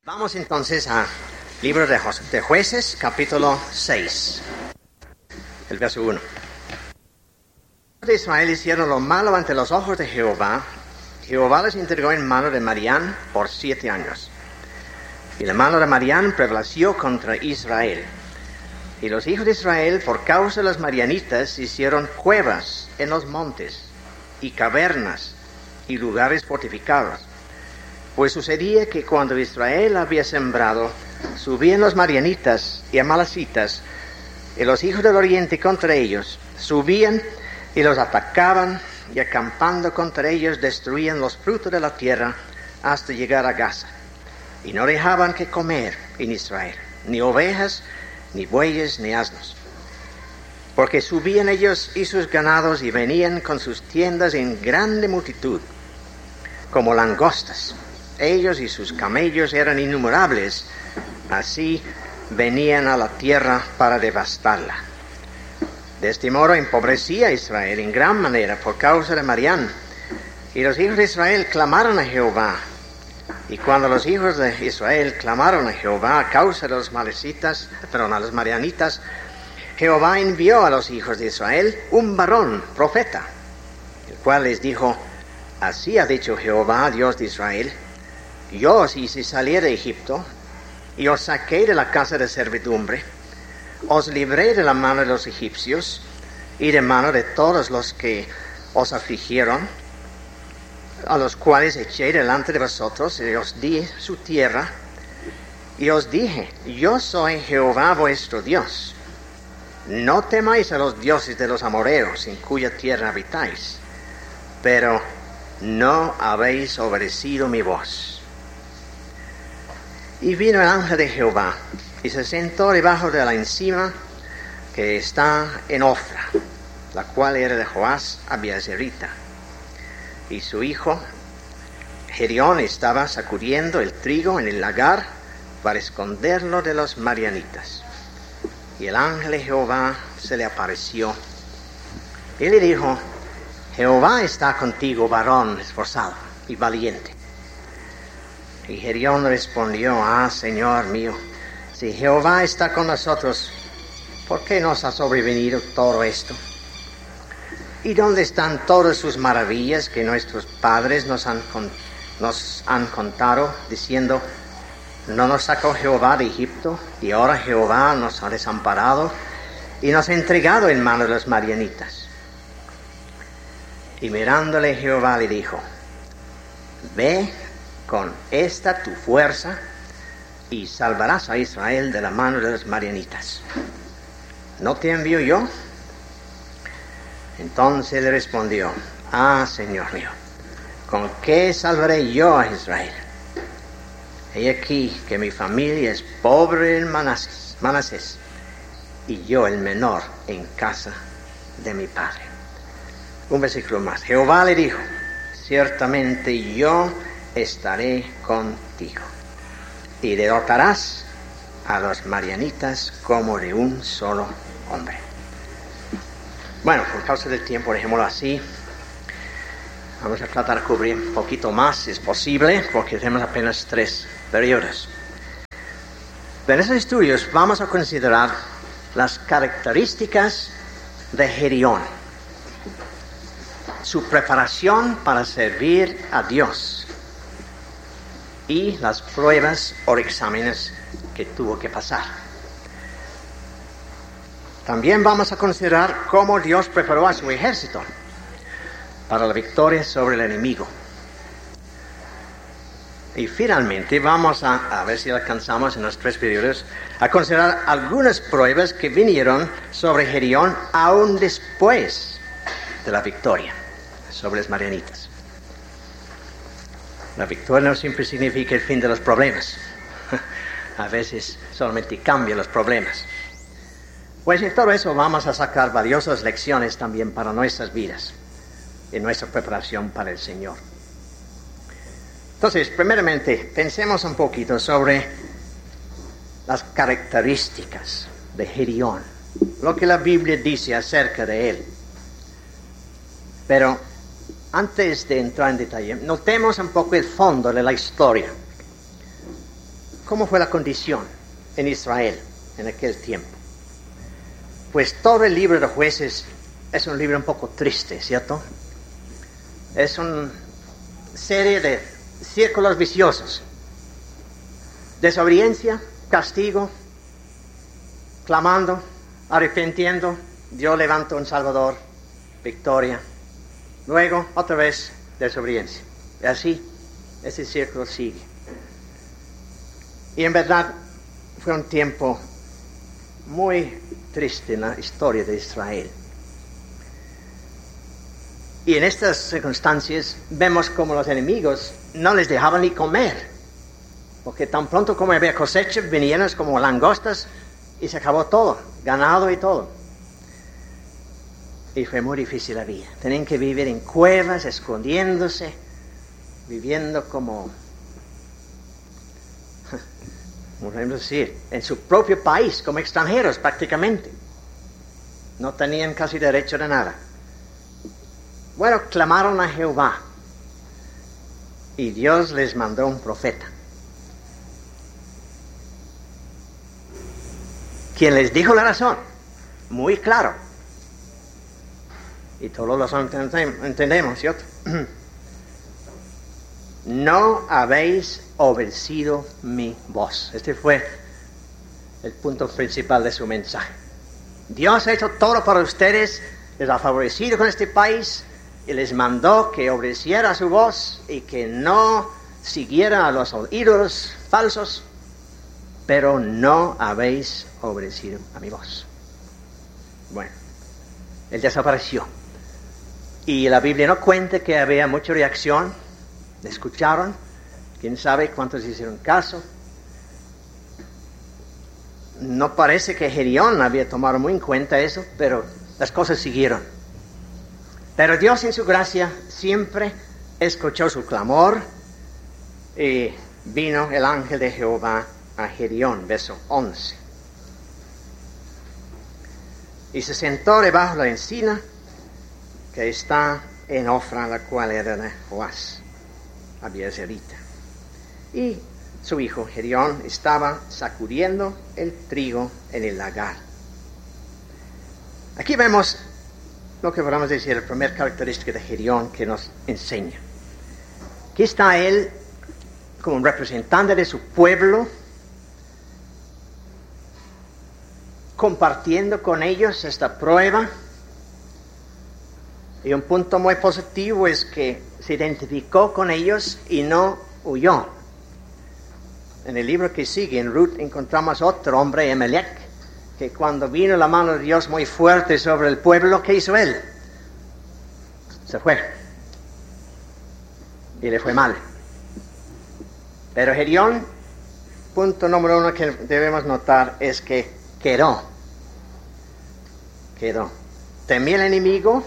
Vamos entonces al libro de Jueces, capítulo 6, el verso 1. Los de Israel hicieron lo malo ante los ojos de Jehová. Jehová les entregó en mano de Madián por 7 años. Y la mano de Madián prevaleció contra Israel. Y los hijos de Israel, por causa de los madianitas, hicieron cuevas en los montes, y cavernas, y lugares fortificados. Pues sucedía que cuando Israel había sembrado, subían los madianitas y amalecitas, y los hijos del oriente contra ellos, subían y los atacaban, y acampando contra ellos destruían los frutos de la tierra hasta llegar a Gaza. Y no dejaban que comer en Israel, ni ovejas, ni bueyes, ni asnos. Porque subían ellos y sus ganados y venían con sus tiendas en grande multitud, como langostas. Ellos y sus camellos eran innumerables, así venían a la tierra para devastarla. De este modo empobrecía Israel en gran manera por causa de Madián. Y los hijos de Israel clamaron a Jehová. Y cuando los hijos de Israel clamaron a Jehová a causa de los a los madianitas, Jehová envió a los hijos de Israel un varón, profeta, el cual les dijo: Así ha dicho Jehová, Dios de Israel: Yo os hice salir de Egipto, y os saqué de la casa de servidumbre, os libré de la mano de los egipcios, y de mano de todos los que os afligieron, a los cuales eché delante de vosotros, y os di su tierra, y os dije: Yo soy Jehová vuestro Dios. No temáis a los dioses de los amorreos, en cuya tierra habitáis, pero no habéis obedecido mi voz. Y vino el ángel de Jehová, y se sentó debajo de la encima que está en Ofra, la cual era de Joás Abiezerita. Y su hijo Gedeón estaba sacudiendo el trigo en el lagar para esconderlo de los madianitas. Y el ángel de Jehová se le apareció y le dijo: Jehová está contigo, varón esforzado y valiente. Y Gedeón respondió: Señor mío, si Jehová está con nosotros, ¿por qué nos ha sobrevenido todo esto? ¿Y dónde están todas sus maravillas que nuestros padres nos han contado, diciendo: ¿No nos sacó Jehová de Egipto? Y ahora Jehová nos ha desamparado y nos ha entregado en mano de los madianitas. Y mirándole Jehová le dijo: Ve con esta tu fuerza y salvarás a Israel de la mano de los madianitas. ¿No te envío yo? Entonces le respondió: Señor mío, ¿con qué salvaré yo a Israel? He aquí que mi familia es pobre en Manasés, y yo el menor en casa de mi padre. Un versículo más. Jehová le dijo: Ciertamente yo estaré contigo, y derrotarás a los madianitas como de un solo hombre. Bueno, por causa del tiempo, dejémoslo así. Vamos a tratar de cubrir un poquito más, si es posible, porque tenemos apenas 3 periodos. En esos estudios vamos a considerar las características de Gedeón, su preparación para servir a Dios y las pruebas o exámenes que tuvo que pasar. También vamos a considerar cómo Dios preparó a su ejército para la victoria sobre el enemigo. Y finalmente vamos a ver si alcanzamos en los 3 periodos a considerar algunas pruebas que vinieron sobre Gedeón aún después de la victoria sobre los madianitas. La victoria no siempre significa el fin de los problemas. A veces solamente cambia los problemas. Pues en todo eso vamos a sacar valiosas lecciones también para nuestras vidas, en nuestra preparación para el Señor. Entonces, primeramente, pensemos un poquito sobre las características de Gedeón, lo que la Biblia dice acerca de él. Pero antes de entrar en detalle, notemos un poco el fondo de la historia. ¿cómo fue la condición en Israel en aquel tiempo? Pues todo el libro de Jueces es un libro un poco triste, ¿cierto? Es una serie de círculos viciosos. Desobediencia, castigo, clamando, arrepintiendo, Dios levanta un Salvador, victoria. Luego, otra vez, desobediencia. Y así, ese círculo sigue. Y en verdad, fue un tiempo muy triste en la historia de Israel. Y en estas circunstancias vemos como los enemigos no les dejaban ni comer, porque tan pronto como había cosecha, venían como langostas y se acabó todo, ganado y todo. Y fue muy difícil la vida. Tenían que vivir en cuevas, escondiéndose, viviendo como podemos decir, en su propio país, como extranjeros prácticamente. No tenían casi derecho de nada. Bueno, clamaron a Jehová y Dios les mandó un profeta, quien les dijo la razón, muy claro. Y todos los entendemos, ¿cierto? No habéis obedecido mi voz. Este fue el punto principal de su mensaje. Dios ha hecho todo para ustedes, les ha favorecido con este país y les mandó que obedeciera a su voz y que no siguiera a los ídolos falsos, pero no habéis obedecido a mi voz. Bueno, él desapareció. Y la Biblia no cuenta que había mucha reacción. Le escucharon. Quién sabe cuántos hicieron caso. No parece que Gedeón había tomado muy en cuenta eso, pero las cosas siguieron. Pero Dios en su gracia siempre escuchó su clamor y vino el ángel de Jehová a Gedeón, verso 11. Y se sentó debajo de la encina que está en Ofra, la cual era de Joás, abiezerita. Y su hijo Gedeón estaba sacudiendo el trigo en el lagar. Aquí vemos lo que podemos decir, la primera característica de Gedeón que nos enseña. Aquí está él como un representante de su pueblo, compartiendo con ellos esta prueba. Y un punto muy positivo es que se identificó con ellos y no huyó. En el libro que sigue, en Ruth, encontramos otro hombre, Emelec, que cuando vino la mano de Dios muy fuerte sobre el pueblo, ¿qué hizo él? Se fue. Y le fue mal. Pero Gedeón, punto número uno que debemos notar es que quedó. Temía el enemigo,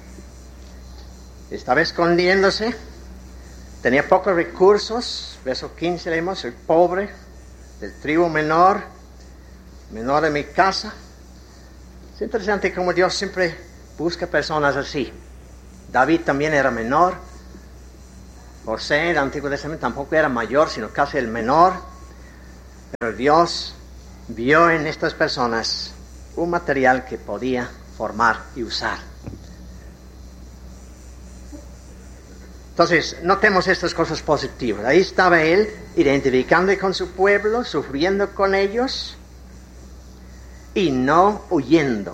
estaba escondiéndose, tenía pocos recursos. Verso 15 leemos, soy pobre, del tribu menor de mi casa. Es interesante como Dios siempre busca personas así. David también era menor. José, en el Antiguo Testamento, tampoco era mayor, sino casi el menor. Pero Dios vio en estas personas un material que podía formar y usar. Entonces, notemos estas cosas positivas. Ahí estaba él, identificando con su pueblo, sufriendo con ellos y no huyendo.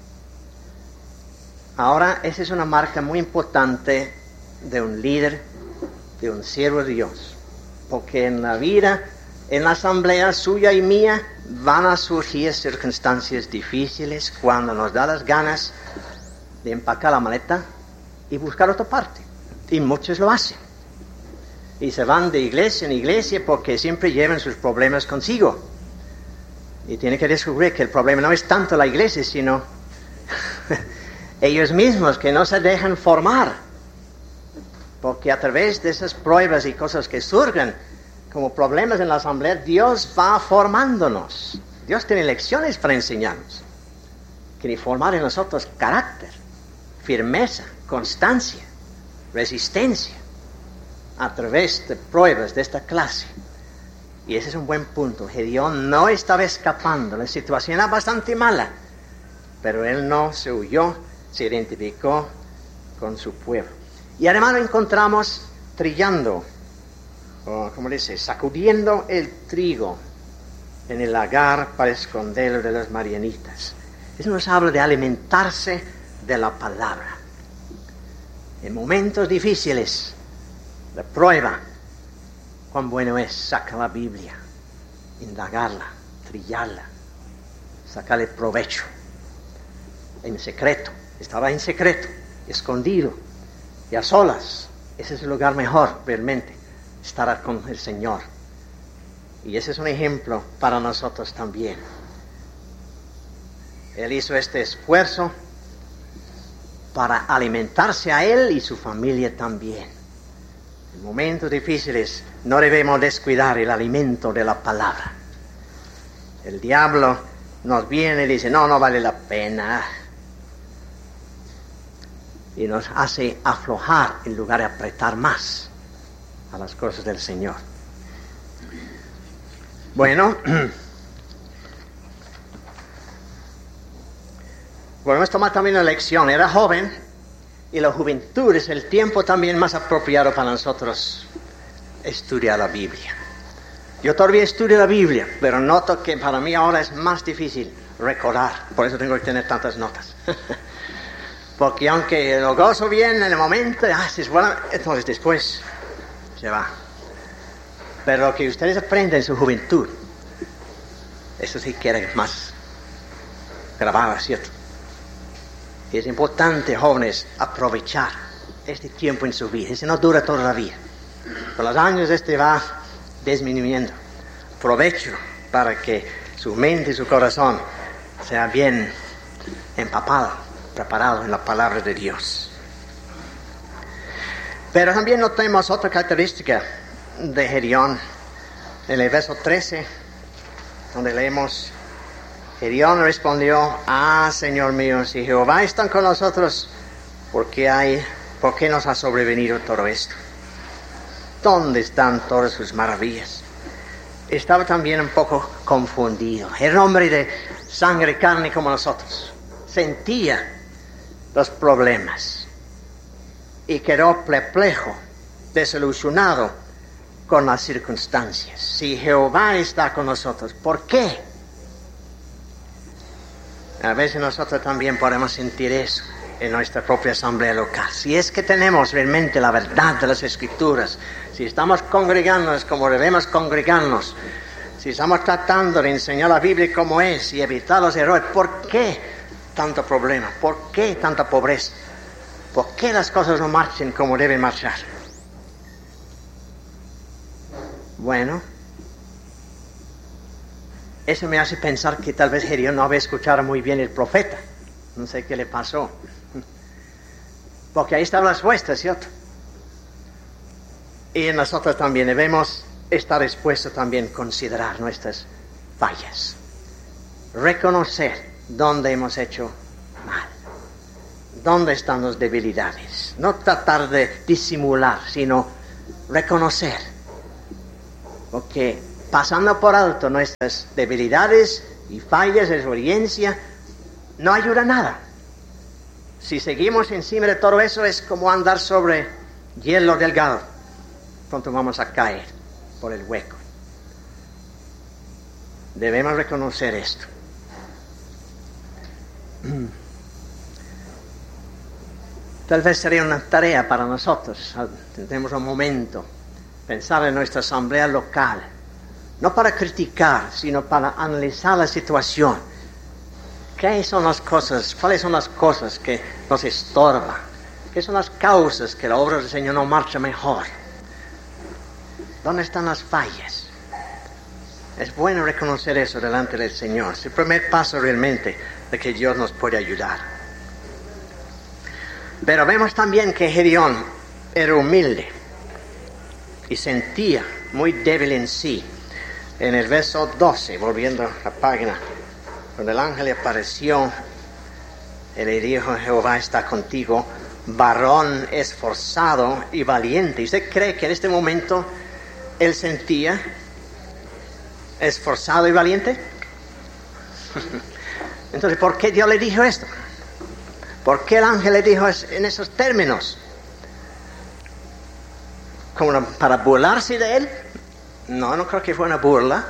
Ahora, esa es una marca muy importante de un líder, de un siervo de Dios. Porque en la vida, en la asamblea suya y mía, van a surgir circunstancias difíciles cuando nos da las ganas de empacar la maleta y buscar otra parte. Y muchos lo hacen. Y se van de iglesia en iglesia porque siempre llevan sus problemas consigo. Y tienen que descubrir que el problema no es tanto la iglesia, sino ellos mismos que no se dejan formar. Porque a través de esas pruebas y cosas que surgen como problemas en la asamblea, Dios va formándonos. Dios tiene lecciones para enseñarnos. Quiere formar en nosotros carácter, firmeza, constancia, resistencia a través de pruebas de esta clase. Y ese es un buen punto. Gedeón no estaba escapando. La situación era bastante mala. Pero él no se huyó, se identificó con su pueblo. Y además lo encontramos trillando, o como dice, sacudiendo el trigo en el lagar para esconderlo de los madianitas. Eso nos habla de alimentarse de la palabra. En momentos difíciles, de prueba, cuán bueno es sacar la Biblia, indagarla, trillarla, sacarle provecho. En secreto, estaba en secreto, escondido y a solas. Ese es el lugar mejor, realmente, estar con el Señor. Y ese es un ejemplo para nosotros también. Él hizo este esfuerzo para alimentarse a él y su familia también. En momentos difíciles no debemos descuidar el alimento de la palabra. El diablo nos viene y dice, no vale la pena. Y nos hace aflojar en lugar de apretar más a las cosas del Señor. Bueno, podemos tomar también una lección. Era joven y la juventud es el tiempo también más apropiado para nosotros estudiar la Biblia. Yo todavía estudio la Biblia, pero noto que para mí ahora es más difícil recordar. Por eso tengo que tener tantas notas. Porque aunque lo gozo bien en el momento, es bueno, entonces después se va. Pero lo que ustedes aprenden en su juventud, eso sí queda más grabado, ¿cierto? Y es importante, jóvenes, aprovechar este tiempo en su vida. Ese no dura toda la vida. Con los años va disminuyendo. Aprovecho para que su mente y su corazón sea bien empapado, preparado en la palabra de Dios. Pero también notemos otra característica de Gedeón en el verso 13, donde leemos: Gedeón respondió: Señor mío, si Jehová está con nosotros, ¿por qué nos ha sobrevenido todo esto? ¿Dónde están todas sus maravillas? Estaba también un poco confundido. Era un hombre de sangre y carne como nosotros. Sentía los problemas y quedó perplejo, desilusionado con las circunstancias. Si Jehová está con nosotros, ¿por qué? A veces nosotros también podemos sentir eso en nuestra propia asamblea local. Si es que tenemos realmente la verdad de las Escrituras, si estamos congregándonos como debemos congregarnos, si estamos tratando de enseñar la Biblia como es y evitar los errores, ¿por qué tanto problema? ¿Por qué tanta pobreza? ¿Por qué las cosas no marchen como deben marchar? Bueno, eso me hace pensar que tal vez Gedeón no había escuchado muy bien el profeta. No sé qué le pasó. Porque ahí están las respuestas, ¿cierto? Y nosotros también debemos estar dispuestos también a considerar nuestras fallas. Reconocer dónde hemos hecho mal. Dónde están las debilidades. No tratar de disimular, sino reconocer. Porque pasando por alto nuestras debilidades y fallas, desobediencia, no ayuda a nada. Si seguimos encima de todo eso, es como andar sobre hielo delgado. Pronto vamos a caer por el hueco. Debemos reconocer esto. Tal vez sería una tarea para nosotros. Tenemos un momento, pensar en nuestra asamblea local. No para criticar, sino para analizar la situación. ¿Qué son las cosas? ¿Cuáles son las cosas que nos estorban? ¿Qué son las causas que la obra del Señor no marcha mejor? ¿Dónde están las fallas? Es bueno reconocer eso delante del Señor. Es el primer paso realmente de que Dios nos puede ayudar. Pero vemos también que Gedeón era humilde y sentía muy débil en sí. En el verso 12, volviendo a la página, cuando el ángel le apareció, él le dijo: Jehová está contigo, varón esforzado y valiente. ¿Y usted cree que en este momento él sentía esforzado y valiente. Entonces, ¿por qué Dios le dijo esto? ¿Por qué el ángel le dijo en esos términos? ¿Como para burlarse de él? No creo que fue una burla.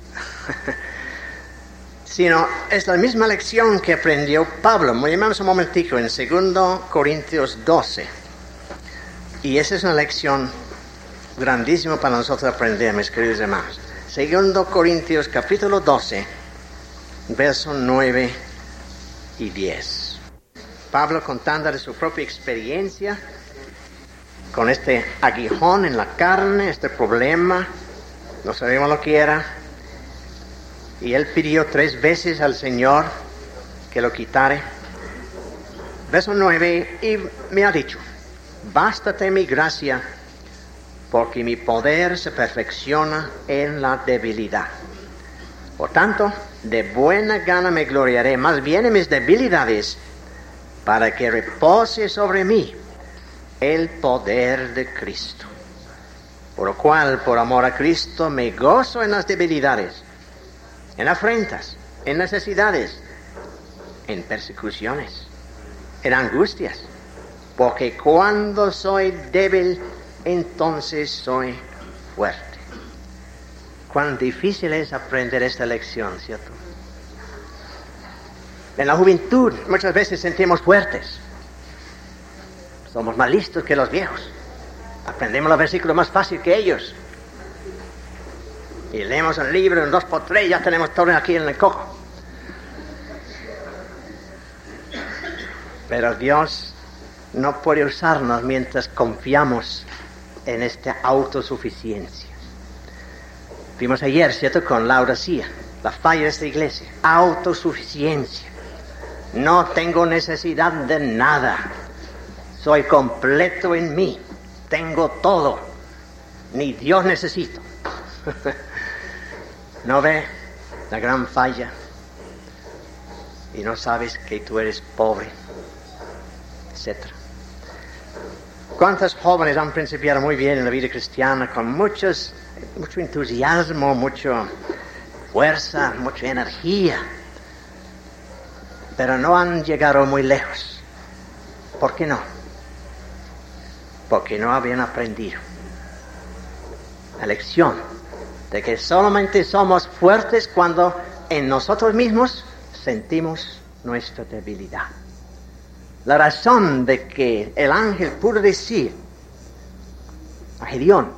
Sino es la misma lección que aprendió Pablo. Miremos un momentico en 2 Corintios 12. Y esa es una lección grandísima para nosotros aprender, mis queridos hermanos. 2 Corintios capítulo 12, versos 9 y 10. Pablo contando de su propia experiencia con este aguijón en la carne, este problema, no sabemos lo que era. Y él pidió 3 veces al Señor que lo quitare. Verso 9, y me ha dicho: bástate mi gracia, porque mi poder se perfecciona en la debilidad. Por tanto, de buena gana me gloriaré más bien en mis debilidades, para que repose sobre mí el poder de Cristo. Por lo cual, por amor a Cristo, me gozo en las debilidades, en afrentas, en necesidades, en persecuciones, en angustias, porque cuando soy débil, entonces soy fuerte. Cuán difícil es aprender esta lección, ¿cierto? En la juventud muchas veces sentimos fuertes. Somos más listos que los viejos. Aprendemos los versículos más fácil que ellos. Y leemos el libro en 2x3, ya tenemos todo aquí en el cojo. Pero Dios no puede usarnos mientras confiamos en esta autosuficiencia. Vimos ayer, ¿cierto?, con Laodicea, la falla de esta iglesia. Autosuficiencia. No tengo necesidad de nada. Soy completo en mí. Tengo todo. Ni Dios necesito. ¿No ve la gran falla? Y no sabes que tú eres pobre, etcétera. ¿Cuántos jóvenes han principiado muy bien en la vida cristiana con mucho entusiasmo, mucha fuerza, mucha energía, pero no han llegado muy lejos? ¿Por qué no? Porque no habían aprendido la lección de que solamente somos fuertes cuando en nosotros mismos sentimos nuestra debilidad. La razón de que el ángel pudo decir a Gedeón: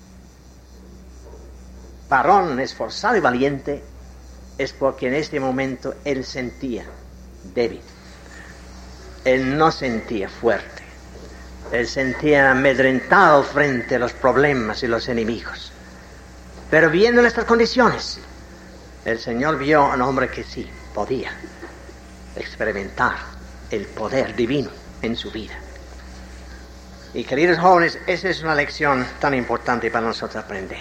varón esforzado y valiente, es porque en este momento él sentía débil. Él no sentía fuerte. Él sentía amedrentado frente a los problemas y los enemigos. Pero viendo estas condiciones, el Señor vio a un hombre que sí podía experimentar el poder divino en su vida. Y queridos jóvenes, esa es una lección tan importante para nosotros aprender.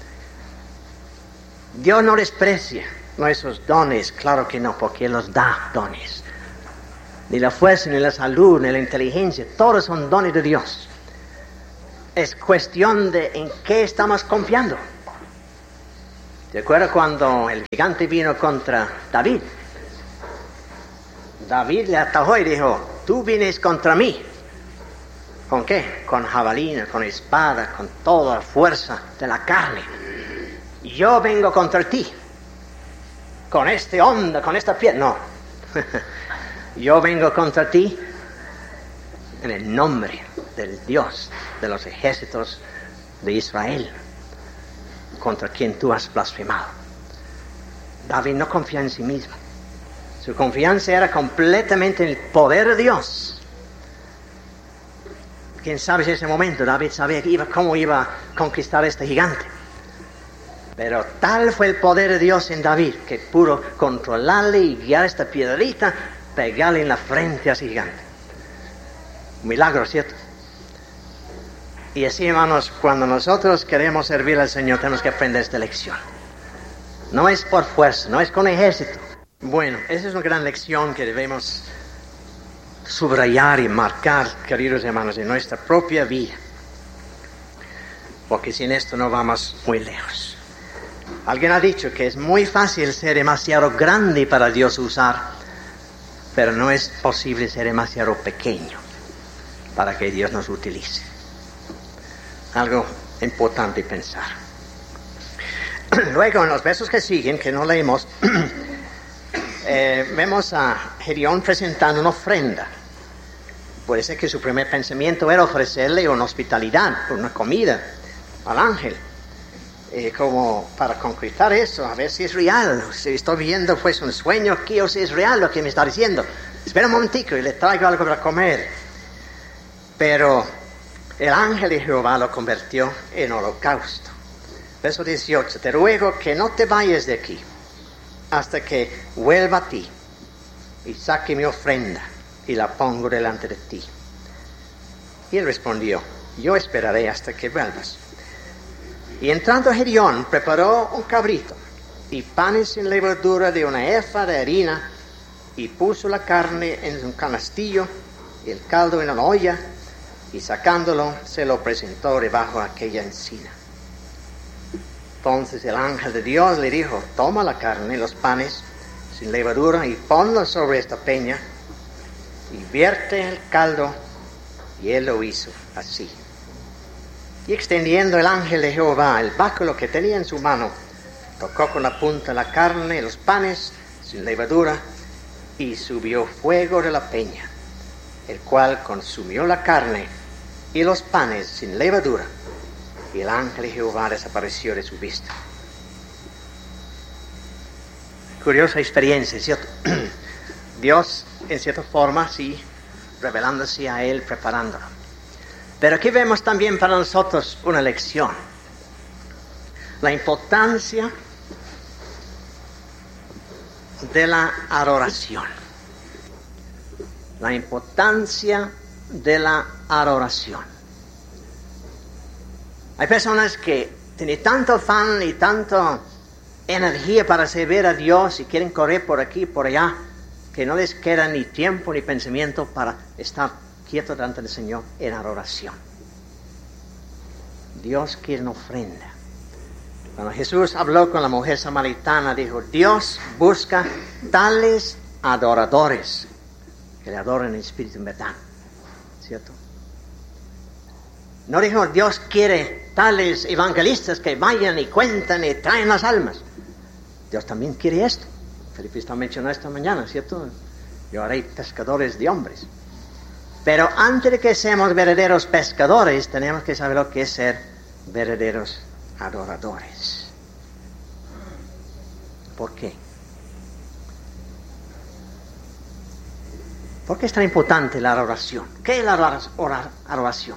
Dios no desprecia nuestros dones, claro que no, porque Él nos da dones. Ni la fuerza, ni la salud, ni la inteligencia, todos son dones de Dios. Es cuestión de en qué estamos confiando. ¿Te acuerdas cuando el gigante vino contra David? David le atajó y dijo: tú vienes contra mí. ¿Con qué? Con jabalina, con espada, con toda la fuerza de la carne. Yo vengo contra ti. Con este onda, con esta piedra. No. Yo vengo contra ti en el nombre del Dios de los ejércitos de Israel, contra quien tú has blasfemado. David no confía en sí mismo. Su confianza era completamente en el poder de Dios. Quién sabe si en ese momento David sabía cómo iba a conquistar este gigante. Pero tal fue el poder de Dios en David que pudo controlarle y guiar esta piedrita, pegarle en la frente a ese gigante. Un milagro, ¿cierto? Y así, hermanos, cuando nosotros queremos servir al Señor, tenemos que aprender esta lección. No es por fuerza, no es con ejército. Bueno, esa es una gran lección que debemos subrayar y marcar, queridos hermanos, en nuestra propia vida. Porque sin esto no vamos muy lejos. Alguien ha dicho que es muy fácil ser demasiado grande para Dios usar, pero no es posible ser demasiado pequeño para que Dios nos utilice. Algo importante pensar. Luego, en los versos que siguen, que no leemos, vemos a Gedeón presentando una ofrenda. Puede ser que su primer pensamiento era ofrecerle una hospitalidad, una comida al ángel. Como para concretar eso, a ver si es real, si estoy viendo pues un sueño aquí o si es real lo que me está diciendo. Espera un momentico y le traigo algo para comer. Pero el ángel de Jehová lo convirtió en holocausto. Verso 18, te ruego que no te vayas de aquí hasta que vuelva a ti y saque mi ofrenda y la pongo delante de ti. Y él respondió, yo esperaré hasta que vuelvas. Y entrando Gedeón preparó un cabrito y panes sin levadura de una efa de harina y puso la carne en un canastillo y el caldo en una olla y sacándolo se lo presentó debajo de aquella encina. Entonces el ángel de Dios le dijo, toma la carne y los panes sin levadura y ponlos sobre esta peña y vierte el caldo. Y él lo hizo así. Y extendiendo el ángel de Jehová el báculo que tenía en su mano, tocó con la punta la carne y los panes sin levadura y subió fuego de la peña, el cual consumió la carne y los panes sin levadura, y el ángel de Jehová desapareció de su vista. Curiosa experiencia, ¿cierto? Dios, en cierta forma, sí, revelándose a él, preparándolo. Pero aquí vemos también para nosotros una lección. La importancia de la adoración. La importancia de la adoración. Hay personas que tienen tanto afán y tanta energía para servir a Dios y quieren correr por aquí y por allá, que no les queda ni tiempo ni pensamiento para estar quieto delante del Señor en adoración. Dios quiere una ofrenda. Cuando Jesús habló con la mujer samaritana, dijo, Dios busca tales adoradores que le adoren en espíritu y en verdad. ¿Cierto? No dijo, Dios quiere tales evangelistas que vayan y cuentan y traen las almas. Dios también quiere esto. Felipe está mencionando esta mañana, ¿cierto? Yo haré pescadores de hombres. Pero antes de que seamos verdaderos pescadores, tenemos que saber lo que es ser verdaderos adoradores. ¿Por qué? ¿Por qué es tan importante la adoración? ¿Qué es la adoración?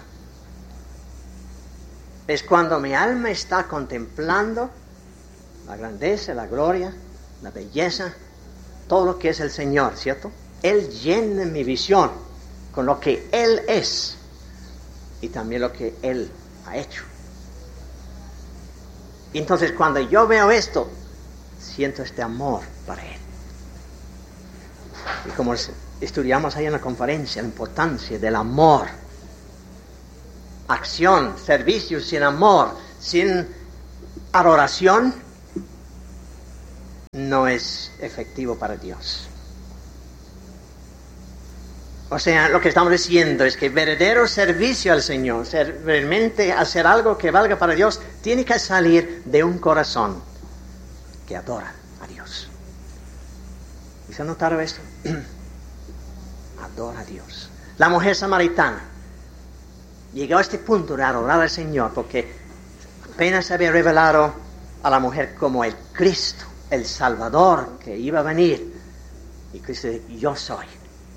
Es cuando mi alma está contemplando la grandeza, la gloria, la belleza, todo lo que es el Señor, ¿cierto? Él llena mi visión con lo que Él es y también lo que Él ha hecho. Y entonces cuando yo veo esto, siento este amor para Él. Y como estudiamos ahí en la conferencia, la importancia del amor. Acción, servicio sin amor, sin adoración, no es efectivo para Dios. O sea, lo que estamos diciendo es que verdadero servicio al Señor, realmente hacer algo que valga para Dios, tiene que salir de un corazón que adora a Dios. ¿Y se ha notado esto? Adora a Dios. La mujer samaritana llegó a este punto de adorar al Señor porque apenas se había revelado a la mujer como el Cristo, el Salvador que iba a venir. Y Cristo dijo, yo soy.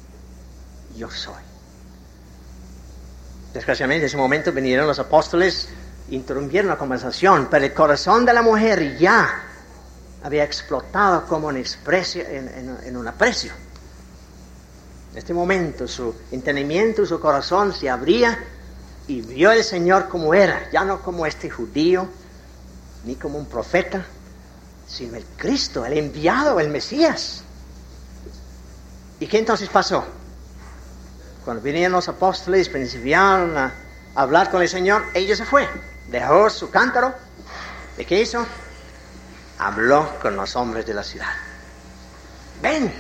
Desgraciadamente en ese momento vinieron los apóstoles, interrumpieron la conversación, pero el corazón de la mujer ya había explotado como en un aprecio. En este momento su entendimiento, su corazón se abría y vio al Señor como era, ya no como este judío, ni como un profeta, sino el Cristo, el enviado, el Mesías. ¿Y qué entonces pasó? Cuando vinieron los apóstoles, principiaron a hablar con el Señor, ella se fue, dejó su cántaro. ¿Y qué hizo? habló con los hombres de la ciudad. Ven,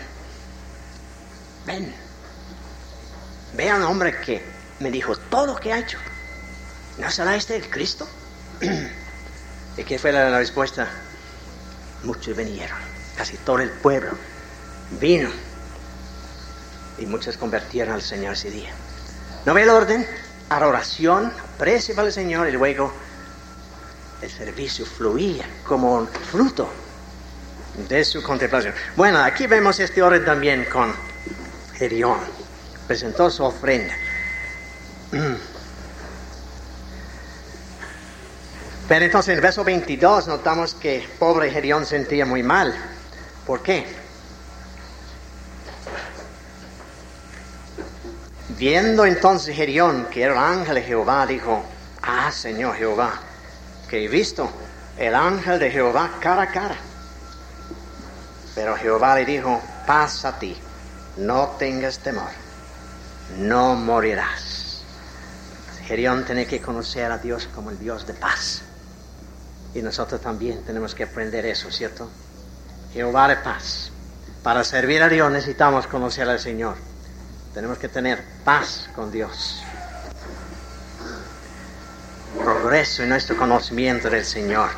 ve al hombre que me dijo todo lo que ha hecho. ¿No será este el Cristo? ¿Y qué fue la respuesta? Muchos vinieron, casi todo el pueblo vino, y muchos convirtieron al Señor ese día. ¿No ve el orden? Adoración, aprecio para el Señor, y luego el servicio fluía como un fruto de su contemplación. Bueno, aquí vemos este orden también con Gedeón. Presentó su ofrenda. Pero entonces en el verso 22 notamos que pobre Gedeón sentía muy mal. ¿Por qué? Viendo entonces Gedeón que era el ángel de Jehová, dijo: ah, Señor Jehová, que he visto el ángel de Jehová cara a cara. Pero Jehová le dijo: paz a ti, no tengas temor, no morirás. Gedeón tiene que conocer a Dios como el Dios de paz. Y nosotros también tenemos que aprender eso, ¿cierto? Jehová de paz. Para servir a Dios necesitamos conocer al Señor. Tenemos que tener paz con Dios. Progreso en nuestro conocimiento del Señor.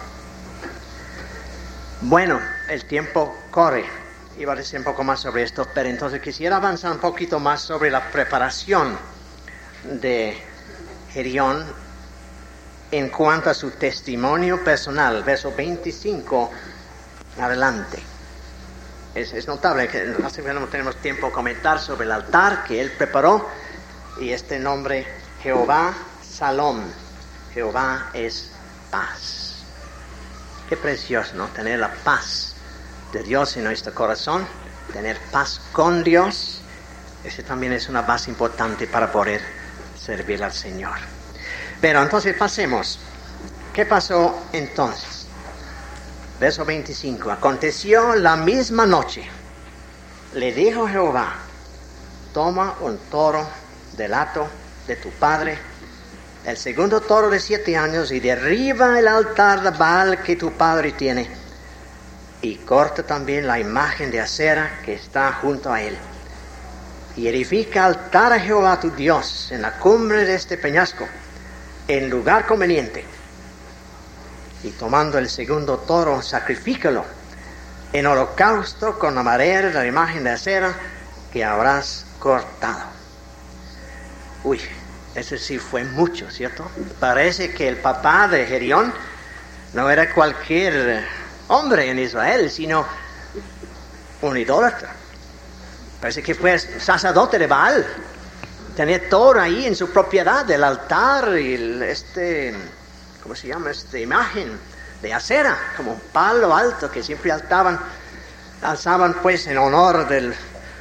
Bueno, el tiempo corre. Iba a decir un poco más sobre esto, pero entonces quisiera avanzar un poquito más sobre la preparación de Gedeón en cuanto a su testimonio personal, verso 25 adelante. Es notable que no tenemos tiempo de comentar sobre el altar que él preparó, y este nombre Jehová Salom. Jehová es paz. Qué precioso, ¿no? Tener la paz de Dios en nuestro corazón, tener paz con Dios. Ese también es una base importante para poder servir al Señor. Pero entonces pasemos. ¿Qué pasó entonces? Verso 25. Aconteció la misma noche, le dijo Jehová: toma un toro del hato de tu padre, el segundo toro de 7 años, y derriba el altar de Baal que tu padre tiene, y corta también la imagen de acera que está junto a él, y edifica altar a Jehová tu Dios en la cumbre de este peñasco, en lugar conveniente. Y tomando el segundo toro, sacrifícalo en holocausto con la madera de la imagen de acera que habrás cortado. Uy, ese sí fue mucho, ¿cierto? Parece que el papá de Gedeón no era cualquier hombre en Israel, sino un idólatra. Parece que fue sacerdote de Baal. Tenía todo ahí en su propiedad, el altar y ¿cómo se llama? Esta imagen de acera, como un palo alto que siempre alzaban pues en honor del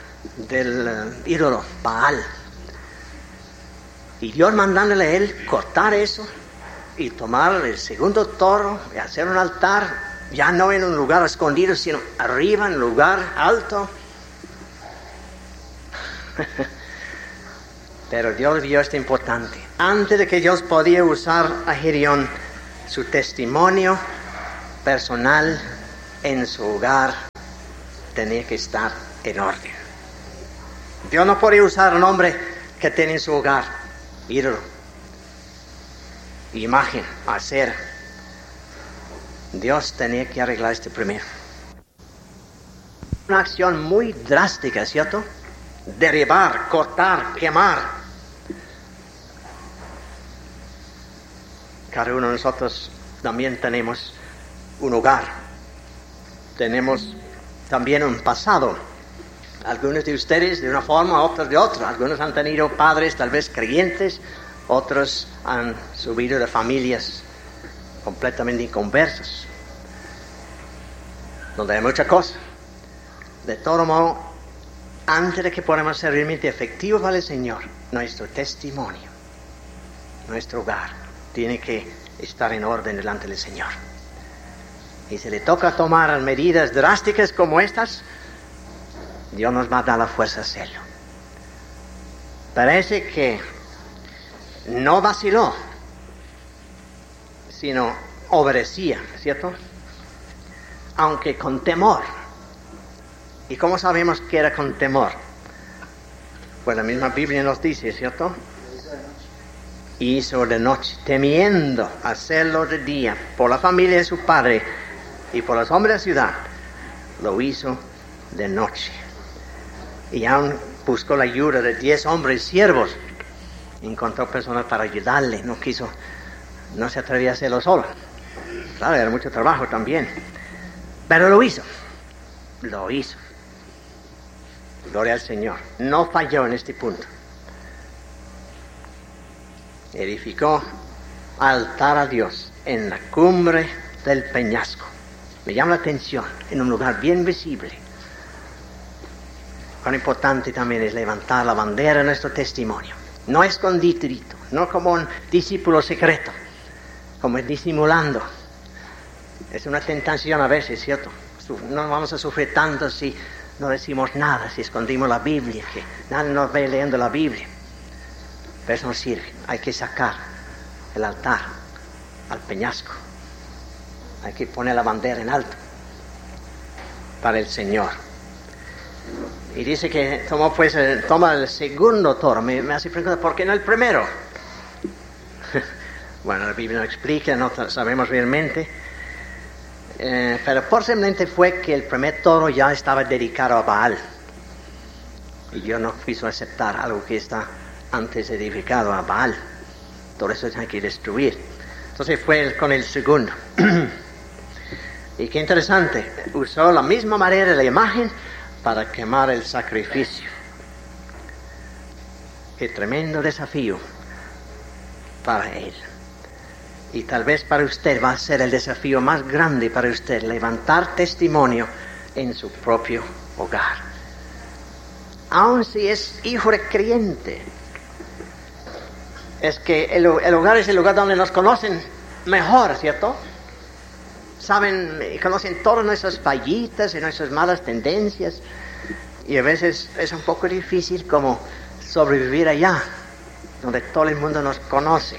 ídolo Baal. Y Dios mandándole a él cortar eso y tomar el segundo toro y hacer un altar, ya no en un lugar escondido, sino arriba, en un lugar alto. Pero Dios vio esto importante. Antes de que Dios podía usar a Gedeón, su testimonio personal en su hogar tenía que estar en orden. Dios no podía usar a un hombre que tiene en su hogar ídolo, imagen, acera. Dios tenía que arreglar esto primero. Una acción muy drástica, ¿cierto? Derribar, cortar, quemar. Cada uno de nosotros también tenemos un hogar. Tenemos también un pasado. Algunos de ustedes de una forma, otros de otra. Algunos han tenido padres tal vez creyentes, otros han subido de familias completamente inconversas, donde hay mucha cosa. De todo modo, antes de que podamos ser realmente efectivos para el Señor, nuestro testimonio, nuestro hogar, tiene que estar en orden delante del Señor. Y si le toca tomar medidas drásticas como estas, Dios nos va a dar la fuerza a hacerlo. Parece que no vaciló, sino obedecía, ¿cierto? aunque con temor. ¿Y cómo sabemos que era con temor? Pues la misma Biblia nos dice, ¿cierto? Hizo de noche, temiendo hacerlo de día, por la familia de su padre y por los hombres de la ciudad, lo hizo de noche. Y aún buscó la ayuda de 10 hombres siervos, encontró personas para ayudarle, no se atrevía a hacerlo solo. Claro, era mucho trabajo también, pero lo hizo. Gloria al Señor, no falló en este punto. Edificó altar a Dios en la cumbre del peñasco. Me llama la atención, en un lugar bien visible. Cuán importante también es levantar la bandera de nuestro testimonio. No escondidito, no como un discípulo secreto, como disimulando. Es una tentación a veces, ¿cierto? No vamos a sufrir tanto si no decimos nada, si escondimos la Biblia, que nadie nos ve leyendo la Biblia. Pero eso no sirve. Hay que sacar el altar al peñasco. Hay que poner la bandera en alto para el Señor. Y dice que toma el segundo toro. Me hace preguntar, ¿por qué no el primero? Bueno, la Biblia no explica, no sabemos realmente. Pero posiblemente fue que el primer toro ya estaba dedicado a Baal. Y Dios no quiso aceptar algo que está antes edificado a Baal. Todo eso hay que destruir. Entonces fue con el segundo. Y qué interesante, usó la misma manera de la imagen para quemar el sacrificio. Qué tremendo desafío para él. Y tal vez para usted va a ser el desafío más grande para usted, levantar testimonio en su propio hogar. Aun si es hijo de creyente. Es que el hogar es el lugar donde nos conocen mejor, ¿cierto? Saben y conocen todas nuestras fallitas y nuestras malas tendencias. Y a veces es un poco difícil como sobrevivir allá, donde todo el mundo nos conoce.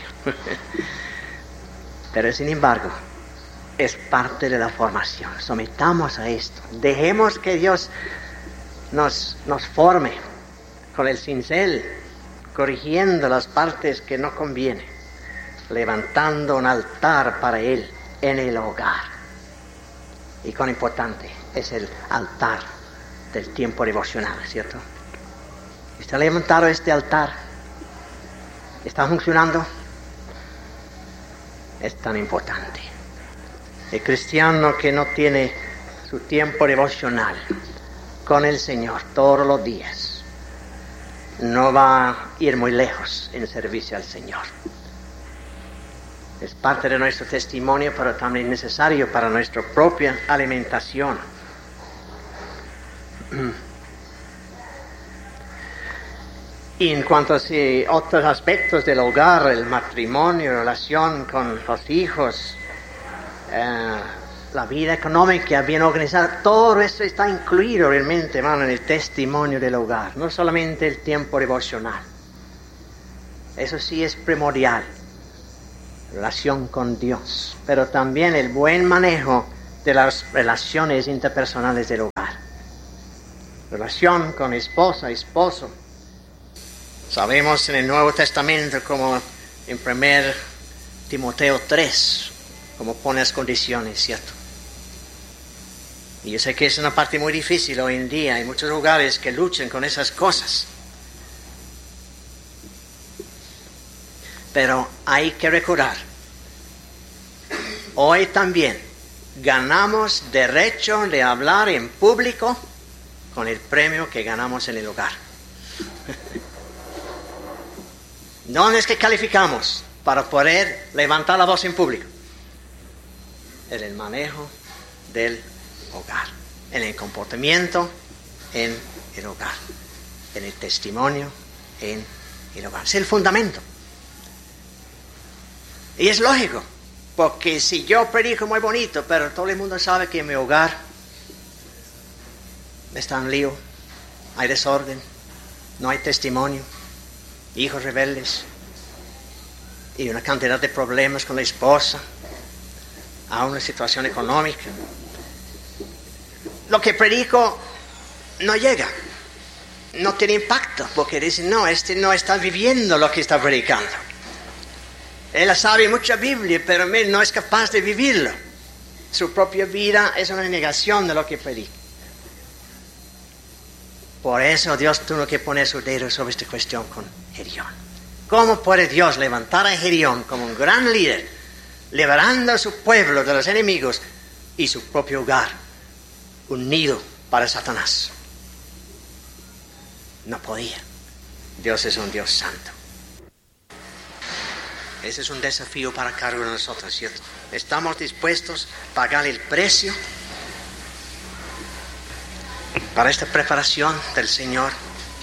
Pero sin embargo, es parte de la formación. Sometamos a esto. Dejemos que Dios nos forme con el cincel, corrigiendo las partes que no convienen, levantando un altar para Él en el hogar. Y cuán importante es el altar del tiempo devocional, ¿cierto? ¿Está levantado este altar? ¿Está funcionando? Es tan importante. El cristiano que no tiene su tiempo devocional con el Señor todos los días no va a ir muy lejos en servicio al Señor. Es parte de nuestro testimonio, pero también necesario para nuestra propia alimentación. Y en cuanto a otros aspectos del hogar, el matrimonio, relación con los hijos, la vida económica bien organizada, todo eso está incluido realmente, hermano, en el testimonio del hogar. No solamente el tiempo devocional. Eso sí es primordial. Relación con Dios, pero también el buen manejo de las relaciones interpersonales del hogar. Relación con esposa, esposo. Sabemos en el Nuevo Testamento como en 1 Timoteo 3, como pone las condiciones, ¿cierto? Y yo sé que es una parte muy difícil hoy en día. Hay muchos lugares que luchan con esas cosas. Pero hay que recordar, hoy también ganamos derecho de hablar en público con el premio que ganamos en el hogar. ¿Dónde es que calificamos para poder levantar la voz en público? En el manejo del hogar, en el comportamiento en el hogar, en el testimonio en el hogar. Es el fundamento. Y es lógico, porque si yo predico muy bonito, pero todo el mundo sabe que en mi hogar está en lío, hay desorden, no hay testimonio, hijos rebeldes y una cantidad de problemas con la esposa, a una situación económica. lo que predico no llega, no tiene impacto, porque dicen, no, este no está viviendo lo que está predicando. Él sabe mucha Biblia, pero él no es capaz de vivirlo. Su propia vida es una negación de lo que predica. Por eso Dios tuvo que poner su dedo sobre esta cuestión con Gedeón. ¿Cómo puede Dios levantar a Gedeón como un gran líder, liberando a su pueblo de los enemigos y su propio hogar, un nido para Satanás? No podía. Dios es un Dios santo. Ese es un desafío para cada uno de nosotros, ¿cierto? ¿Estamos dispuestos a pagar el precio para esta preparación del Señor?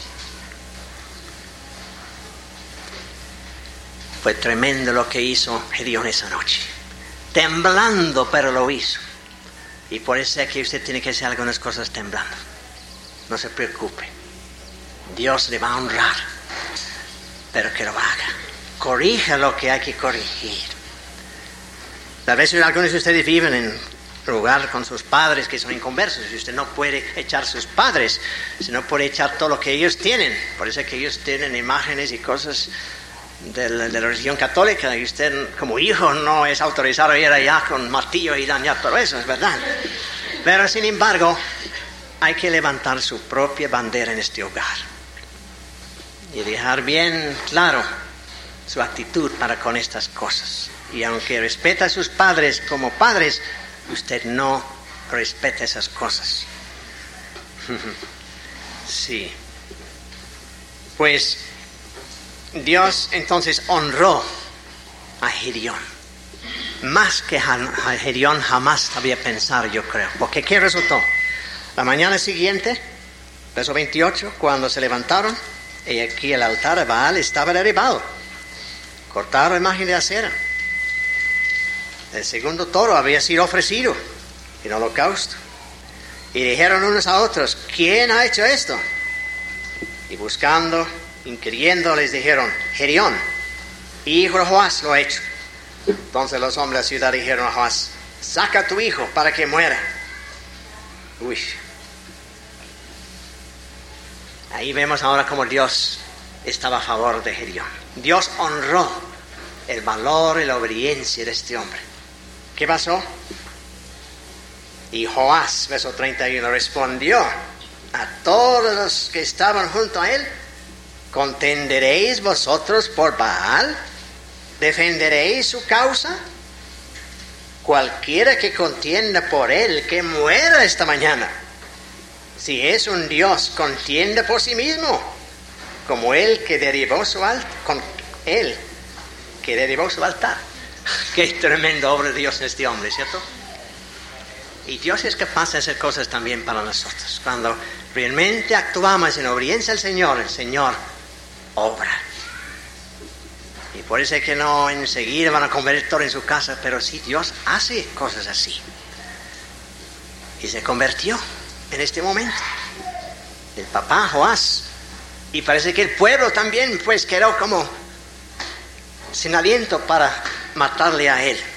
Fue tremendo lo que hizo Gedeón esa noche. Temblando, pero lo hizo. Y por eso es que usted tiene que hacer algunas cosas temblando. No se preocupe. Dios le va a honrar, pero que lo haga. Corrija lo que hay que corregir. Tal vez algunos de ustedes viven en un lugar con sus padres que son inconversos, y usted no puede echar sus padres, sino puede echar todo lo que ellos tienen. Por eso es que ellos tienen imágenes y cosas de la religión católica, y usted como hijo no es autorizado a ir allá con martillo y dañar todo eso, es verdad. Pero sin embargo, hay que levantar su propia bandera en este hogar y dejar bien claro su actitud para con estas cosas. Y aunque respeta a sus padres como padres, usted no respeta esas cosas. Sí. Pues Dios entonces honró a Gedeón, más que Gedeón jamás había pensado, yo creo. Porque ¿qué resultó? La mañana siguiente, verso 28, cuando se levantaron, y aquí el altar de Baal estaba derribado. Cortaron la imagen de acera. El segundo toro había sido ofrecido en holocausto. Y dijeron unos a otros, ¿quién ha hecho esto? Y buscando, inquiriendo, les dijeron, Gedeón, hijo de Joás, lo ha hecho. Entonces los hombres de la ciudad dijeron a Joás, saca a tu hijo para que muera. Uy. Ahí vemos ahora cómo Dios estaba a favor de Gedeón. Dios honró el valor y la obediencia de este hombre. ¿Qué pasó? Y Joás, verso 31, respondió a todos los que estaban junto a él, ¿contenderéis vosotros por Baal? ¿Defenderéis su causa? Cualquiera que contienda por él, que muera esta mañana. Si es un Dios, contienda por sí mismo, como él que derribó su altar, con él que derribó su altar. Qué tremenda obra de Dios en este hombre, ¿cierto? Y Dios es capaz de hacer cosas también para nosotros. Cuando realmente actuamos en obediencia al Señor, el Señor obra. Y por eso es que no enseguida van a convertir todo en su casa, pero sí Dios hace cosas así. Y se convirtió en este momento el papá Joás, y parece que el pueblo también pues quedó como sin aliento para matarle a él.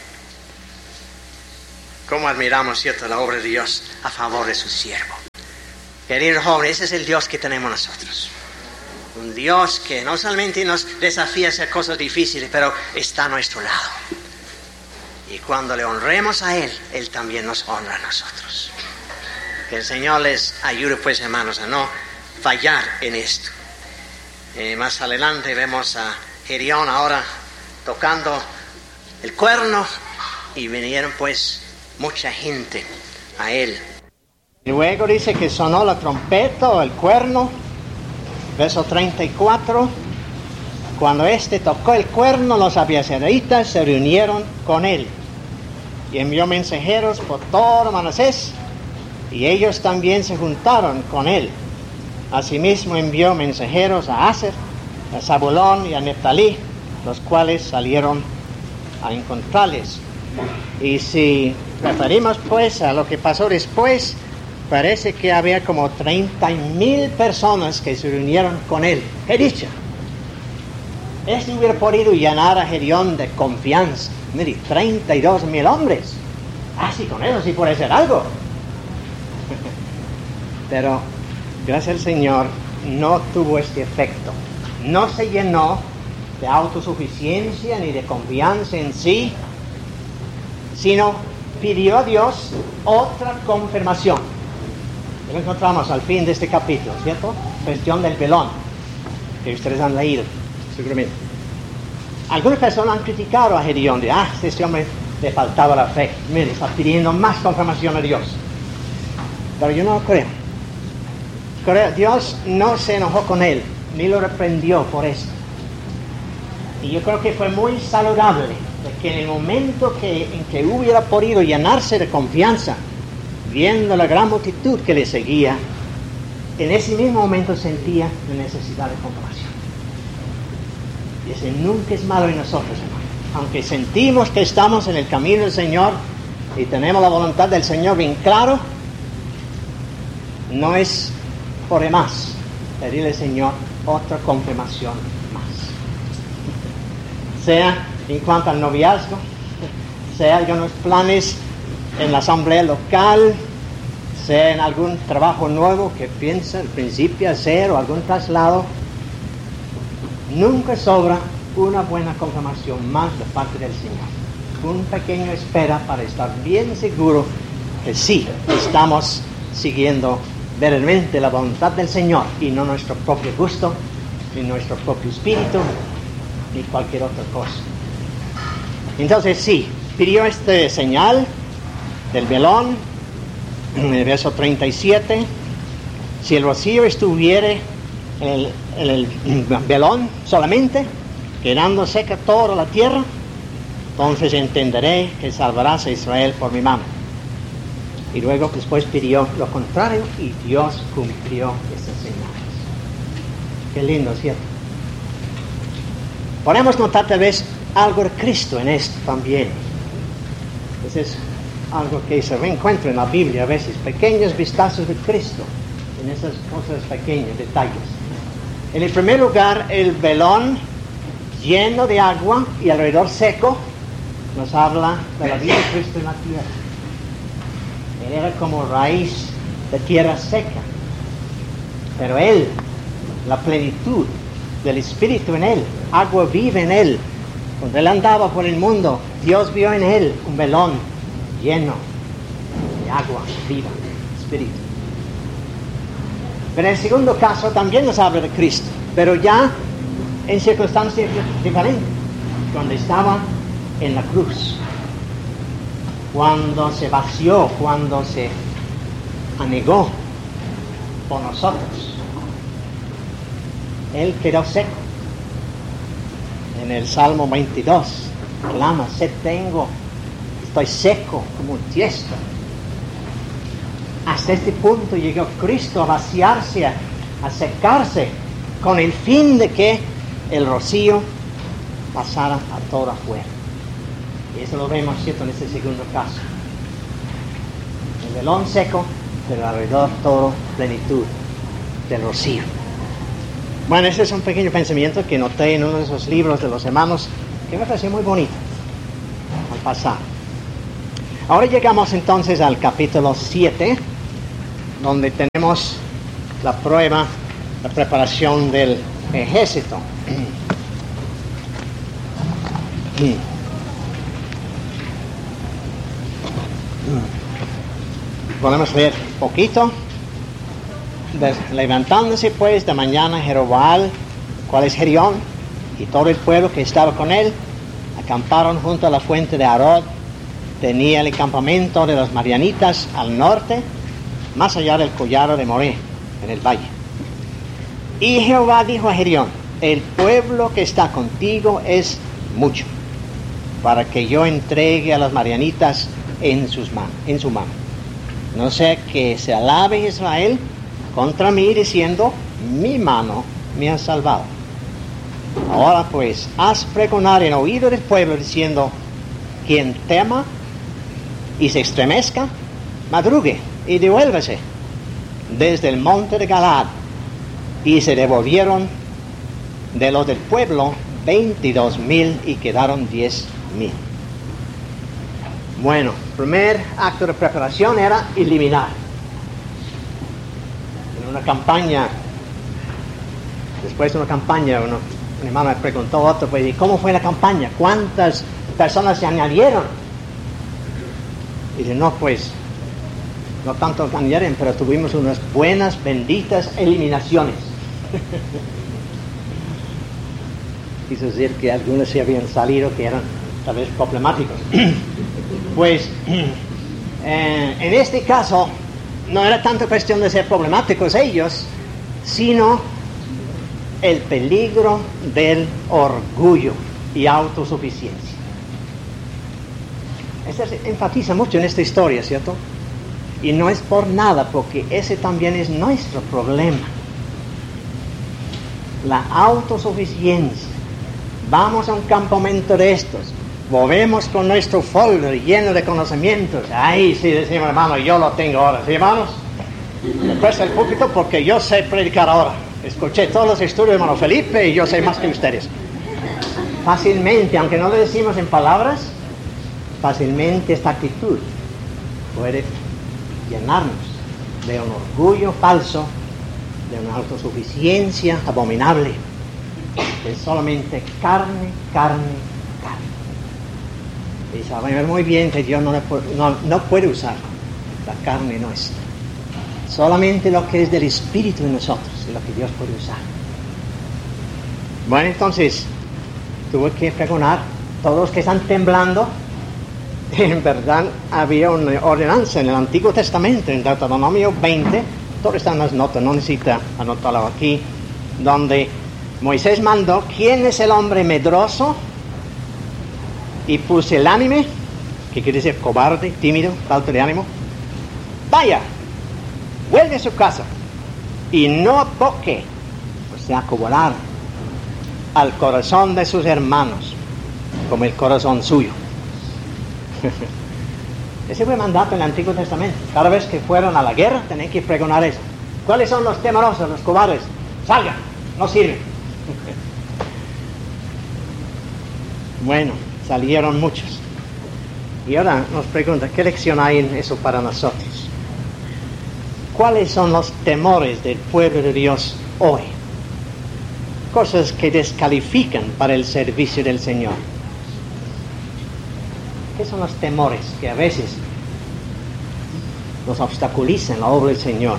Cómo admiramos, cierto, la obra de Dios a favor de su siervo. Queridos jóvenes, ese es el Dios que tenemos nosotros, un Dios que no solamente nos desafía a hacer cosas difíciles, pero está a nuestro lado, y cuando le honremos a él, él también nos honra a nosotros. Que el Señor les ayude, pues, hermanos, a no fallar en esto. Más adelante vemos a Gedeón ahora tocando el cuerno, y vinieron, pues, mucha gente a él. Y luego dice que sonó la trompeta o el cuerno, verso 34. Cuando éste tocó el cuerno, los abiezeritas se reunieron con él, y envió mensajeros por todo Manasés, y ellos también se juntaron con él. Asimismo envió mensajeros a Aser, a Zabulón y a Neftalí, los cuales salieron a encontrarles. Y si referimos pues a lo que pasó después, parece que había como 30,000 personas que se reunieron con él. ¿Qué dicho? Este hubiera podido llenar a Gedeón de confianza. Mire, 32,000 hombres. Así con eso sí puede ser algo. Pero, gracias al Señor, no tuvo este efecto. No se llenó de autosuficiencia ni de confianza en sí, sino pidió a Dios otra confirmación. Lo encontramos al fin de este capítulo, ¿cierto? Cuestión del velón, que ustedes han leído, seguramente. Algunas personas han criticado a Gedeón, de, este hombre le faltaba la fe. Mire, está pidiendo más confirmación a Dios. Pero yo no lo creo. Dios no se enojó con él, ni lo reprendió por esto. Y yo creo que fue muy saludable de que en el momento en que hubiera podido llenarse de confianza, viendo la gran multitud que le seguía, en ese mismo momento sentía la necesidad de compasión. Y ese nunca es malo en nosotros, hermano. Aunque sentimos que estamos en el camino del Señor y tenemos la voluntad del Señor bien claro, no es por demás pedirle al Señor otra confirmación más. Sea en cuanto al noviazgo, sea algunos planes en la asamblea local, sea en algún trabajo nuevo que piensa al principio hacer o algún traslado, nunca sobra una buena confirmación más de parte del Señor. Un pequeño espera para estar bien seguro que sí estamos siguiendo verdaderamente la voluntad del Señor y no nuestro propio gusto, ni nuestro propio espíritu, ni cualquier otra cosa. Entonces sí, pidió este señal del velón, en el verso 37, si el rocío estuviere en el velón solamente, quedando seca toda la tierra, entonces entenderé que salvarás a Israel por mi mano. Y luego después pidió lo contrario y Dios cumplió esas señales. Qué lindo, ¿cierto? Podemos notar tal vez algo de Cristo en esto también. Eso es algo que se reencuentra en la Biblia a veces, pequeños vistazos de Cristo en esas cosas pequeñas, detalles. En el primer lugar, el velón lleno de agua y alrededor seco nos habla de la vida de Cristo en la tierra. Él era como raíz de tierra seca, pero Él, la plenitud del Espíritu en Él, agua viva en Él. Cuando Él andaba por el mundo, Dios vio en Él un velón lleno de agua viva, Espíritu. Pero en el segundo caso también nos habla de Cristo, pero ya en circunstancias diferentes, cuando estaba en la cruz, cuando se vació, cuando se anegó por nosotros. Él quedó seco. En el Salmo 22, clama, sed tengo, estoy seco como un tiesto. Hasta este punto llegó Cristo a vaciarse, a secarse, con el fin de que el rocío pasara a todo afuera. Y eso lo vemos, ¿cierto?, en este segundo caso. El velón seco, pero alrededor todo plenitud del rocío. Bueno, ese es un pequeño pensamiento que noté en uno de esos libros de los hermanos, que me pareció muy bonito al pasar. Ahora llegamos entonces al capítulo 7, donde tenemos la prueba, la preparación del ejército. Podemos leer poquito. Levantándose pues de mañana Jerobbaal, cual es Gedeón, y todo el pueblo que estaba con él, acamparon junto a la fuente de Arod. Tenía el campamento de los Madianitas al norte, más allá del collado de Moré, en el valle. Y Jehová dijo a Gedeón: el pueblo que está contigo es mucho, para que yo entregue a los Madianitas en su mano. No sea que se alabe Israel contra mí diciendo: mi mano me ha salvado. Ahora pues, haz pregonar en oído del pueblo diciendo: quien tema y se estremezca, madrugue y devuélvase desde el monte de Galaad. Y se devolvieron de los del pueblo 22,000 y quedaron 10,000. Bueno, primer acto de preparación era eliminar una campaña, después de una campaña, un hermano me preguntó a otro, pues, ¿y cómo fue la campaña? ¿Cuántas personas se añadieron? Y dice, no, pues, no tanto añadieron, pero tuvimos unas buenas, benditas eliminaciones. Quiso decir que algunos se habían salido que eran tal vez problemáticos. Pues, en este caso, no era tanto cuestión de ser problemáticos ellos, sino el peligro del orgullo y autosuficiencia. Eso se enfatiza mucho en esta historia, ¿cierto? Y no es por nada, porque ese también es nuestro problema. La autosuficiencia. Vamos a un campamento de estos, volvemos con nuestro folder lleno de conocimientos. Ahí sí decimos, hermano, yo lo tengo ahora, ¿sí, hermanos? Después el púlpito porque yo sé predicar ahora. Escuché todos los estudios de hermano Felipe y yo sé más que ustedes. Fácilmente, aunque no lo decimos en palabras, fácilmente esta actitud puede llenarnos de un orgullo falso, de una autosuficiencia abominable, es solamente carne. Y sabemos muy bien que Dios no puede usar la carne nuestra. Solamente lo que es del Espíritu en nosotros es lo que Dios puede usar. Bueno, entonces, tuve que pregonar, todos los que están temblando, en verdad había una ordenanza en el Antiguo Testamento, en Deuteronomio 20, todo está en las notas, no necesita anotarlo aquí, donde Moisés mandó, ¿quién es el hombre medroso y pusilánime? ¿Qué quiere decir? Cobarde, tímido, falta de ánimo. Vaya, vuelve a su casa y no aboque, o sea, acobará al corazón de sus hermanos como el corazón suyo. Ese fue mandato en el Antiguo Testamento. Cada vez que fueron a la guerra tenían que pregonar eso. ¿Cuáles son los temerosos, los cobardes? Salgan, no sirven. Bueno, salieron muchos. Y ahora nos pregunta, ¿qué lección hay en eso para nosotros? ¿Cuáles son los temores del pueblo de Dios hoy? Cosas que descalifican para el servicio del Señor. ¿Qué son los temores que a veces nos obstaculizan la obra del Señor?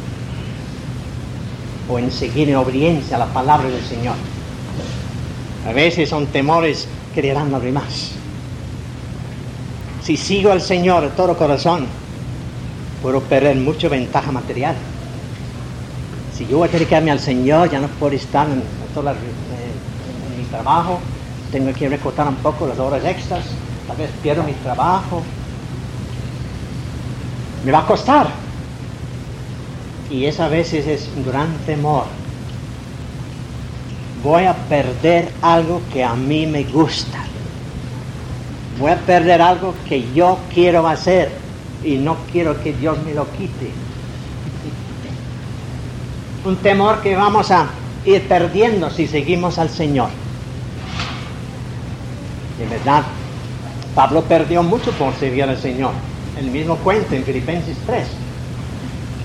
O en seguir en obediencia a la palabra del Señor. A veces son temores que dirán lo demás. Si sigo al Señor de todo corazón, puedo perder mucha ventaja material. Si yo voy a dedicarme al Señor, ya no puedo estar en mi trabajo, tengo que recortar un poco las horas extras, tal vez pierdo mi trabajo, me va a costar. Y eso a veces es un gran temor. Voy a perder algo que a mí me gusta. Voy a perder algo que yo quiero hacer y no quiero que Dios me lo quite. Un temor que vamos a ir perdiendo si seguimos al Señor. De verdad, Pablo perdió mucho por servir al Señor. El mismo cuenta en Filipenses 3.